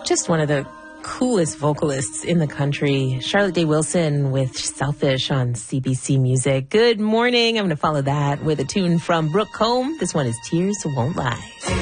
just one of the coolest vocalists in the country. Charlotte Day Wilson with Selfish on CBC Music. Good morning. I'm going to follow that with a tune from Brooke Combe. This one is Tears Won't Lie.